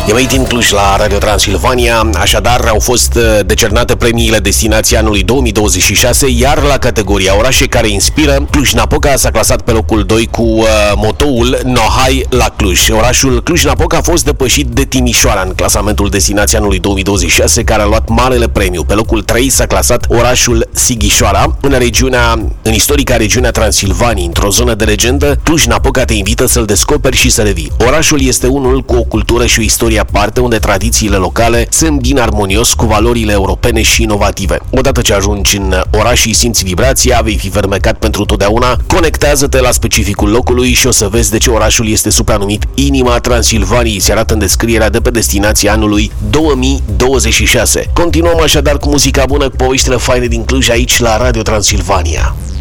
E Made in Cluj la Radio Transilvania, așadar au fost decernate premiile Destinația anului 2026, iar la categoria orașe care inspiră, Cluj-Napoca s-a clasat pe locul 2 cu motoul Nohai la Cluj. Orașul Cluj-Napoca a fost depășit de Timișoara în clasamentul Destinația anului 2026, care a luat marele premiu. Pe locul 3 s-a clasat orașul Sighișoara, în istorica regiunea Transilvaniei, într-o zonă de legendă. Cluj-Napoca te invită să-l descoperi și să revii. Orașul este unul cu o cultură și o istorie aparte, unde tradițiile locale se îmbină armonios cu valorile europene și inovative. Odată ce ajungi în oraș și simți vibrația, vei fi fermecat pentru totdeauna. Conectează-te la specificul locului și o să vezi de ce orașul este supranumit Inima Transilvaniei. Se arată în descrierea de pe Destinația anului 2026. Continuăm așadar cu muzica bună, cu poveștile faine din Cluj aici la Radio Transilvania.